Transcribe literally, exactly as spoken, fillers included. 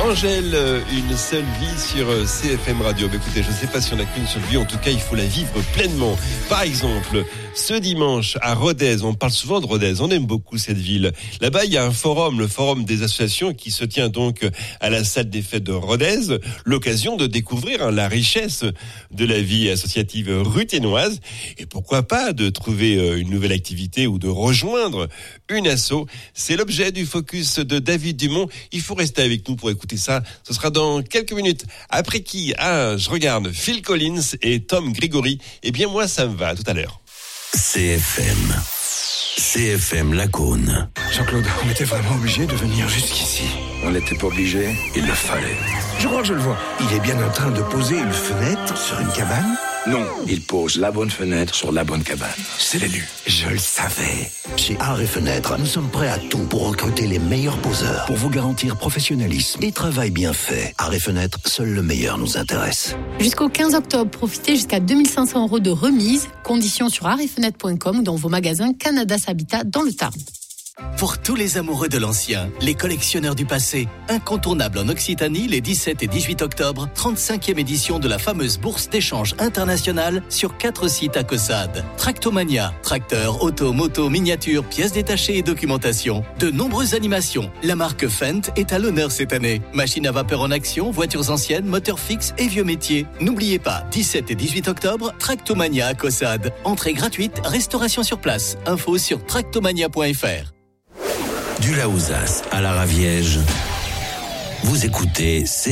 Angèle, une seule vie sur C F M Radio. Mais écoutez, je ne sais pas si on n'a qu'une seule vie, en tout cas, il faut la vivre pleinement. Par exemple, ce dimanche à Rodez, on parle souvent de Rodez, on aime beaucoup cette ville. Là-bas, il y a un forum, le forum des associations qui se tient donc à la salle des fêtes de Rodez. L'occasion de découvrir hein, la richesse de la vie associative ruthénoise. Et pourquoi pas de trouver une nouvelle activité ou de rejoindre une asso. C'est l'objet du focus de David Dumont. Il faut rester avec nous pour écouter ça. Ce sera dans quelques minutes. Après qui, ah, je regarde Phil Collins et Tom Grégory. Eh bien, moi, ça me va. À tout à l'heure. C F M. C F M Lacaune. Jean-Claude, on était vraiment obligé de venir jusqu'ici. On n'était pas obligé, il le fallait. Je crois que je le vois. Il est bien en train de poser une fenêtre sur une cabane. Non, il pose la bonne fenêtre sur la bonne cabane. C'est l'élu. Je le savais. Chez Art et Fenêtres, nous sommes prêts à tout pour recruter les meilleurs poseurs, pour vous garantir professionnalisme et travail bien fait. Art et Fenêtres, seul le meilleur nous intéresse. Jusqu'au quinze octobre, profitez jusqu'à deux mille cinq cents euros de remise. Conditions sur art et fenêtres point com ou dans vos magasins Canada Habitat dans le Tarn. Pour tous les amoureux de l'ancien, les collectionneurs du passé, incontournable en Occitanie les dix-sept et dix-huit octobre, trente-cinquième édition de la fameuse bourse d'échange internationale sur quatre sites à Caussade. Tractomania, tracteurs, auto, moto, miniatures, pièces détachées et documentation. De nombreuses animations. La marque Fendt est à l'honneur cette année. Machines à vapeur en action, voitures anciennes, moteurs fixes et vieux métiers. N'oubliez pas, dix-sept et dix-huit octobre, Tractomania à Caussade. Entrée gratuite, restauration sur place. Info sur tractomania point f r. Du Laouzas à la Raviège, vous écoutez C